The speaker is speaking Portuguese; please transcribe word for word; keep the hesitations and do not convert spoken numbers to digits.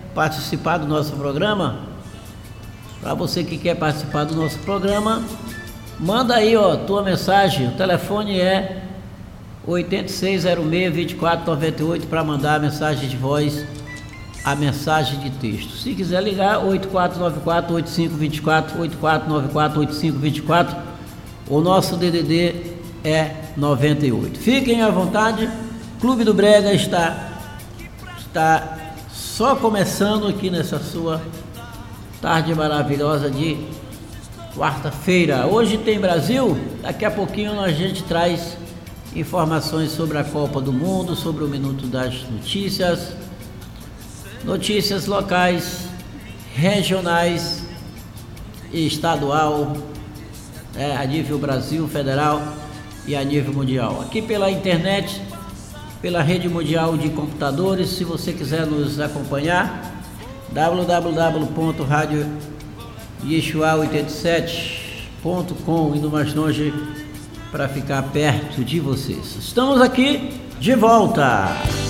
participar do nosso programa, para você que quer participar do nosso programa, manda aí, ó, tua mensagem. O telefone é oito seis zero seis, dois quatro nove oito para mandar a mensagem de voz, a mensagem de texto. Se quiser ligar, oito quatro nove quatro, oito cinco dois quatro, oito quatro nove quatro, oito cinco dois quatro. O nosso D D D é noventa e oito. Fiquem à vontade. Clube do Brega está está só começando aqui nessa sua tarde maravilhosa de quarta-feira. Hoje tem Brasil. Daqui a pouquinho a gente traz informações sobre a Copa do Mundo, sobre o Minuto das Notícias, notícias locais, regionais e estadual, é, a nível Brasil, federal e a nível mundial. Aqui pela internet, pela rede mundial de computadores, se você quiser nos acompanhar, w w w ponto rádio yeshua oitenta e sete ponto com, indo mais longe para ficar perto de vocês. Estamos aqui de volta.